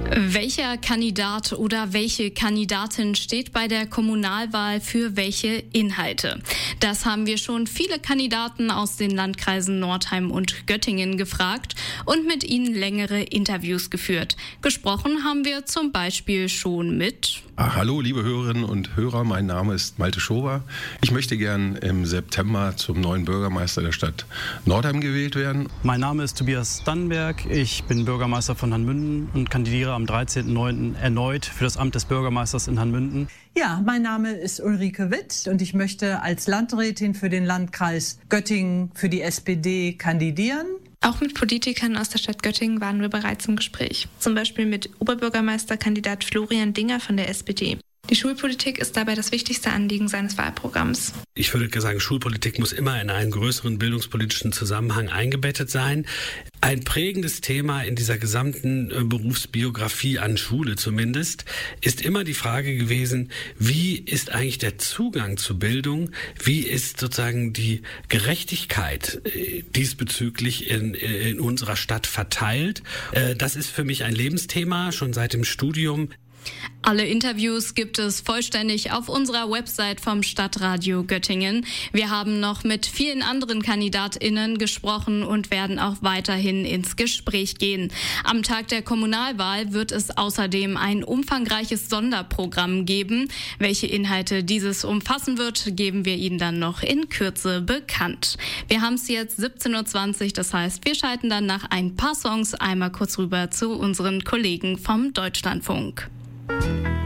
Welcher Kandidat oder welche Kandidatin steht bei der Kommunalwahl für welche Inhalte? Das haben wir schon viele Kandidaten aus den Landkreisen Nordheim und Göttingen gefragt und mit ihnen längere Interviews geführt. Gesprochen haben wir zum Beispiel schon mit... Hallo liebe Hörerinnen und Hörer, mein Name ist Malte Schober. Ich möchte gern im September zum neuen Bürgermeister der Stadt Nordheim gewählt werden. Mein Name ist Tobias Dannenberg, ich bin Bürgermeister von Hanmünden und kandidiere am 13.09. erneut für das Amt des Bürgermeisters in Hanmünden. Ja, mein Name ist Ulrike Witt und ich möchte als Landrätin für den Landkreis Göttingen für die SPD kandidieren. Auch mit Politikern aus der Stadt Göttingen waren wir bereits im Gespräch. Zum Beispiel mit Oberbürgermeisterkandidat Florian Dinger von der SPD. Die Schulpolitik ist dabei das wichtigste Anliegen seines Wahlprogramms. Ich würde sagen, Schulpolitik muss immer in einen größeren bildungspolitischen Zusammenhang eingebettet sein. Ein prägendes Thema in dieser gesamten Berufsbiografie an Schule zumindest ist immer die Frage gewesen, wie ist eigentlich der Zugang zu Bildung, wie ist sozusagen die Gerechtigkeit diesbezüglich in unserer Stadt verteilt. Das ist für mich ein Lebensthema, schon seit dem Studium. Alle Interviews gibt es vollständig auf unserer Website vom Stadtradio Göttingen. Wir haben noch mit vielen anderen KandidatInnen gesprochen und werden auch weiterhin ins Gespräch gehen. Am Tag der Kommunalwahl wird es außerdem ein umfangreiches Sonderprogramm geben. Welche Inhalte dieses umfassen wird, geben wir Ihnen dann noch in Kürze bekannt. Wir haben es jetzt 17.20 Uhr, das heißt, wir schalten dann nach ein paar Songs einmal kurz rüber zu unseren Kollegen vom Deutschlandfunk.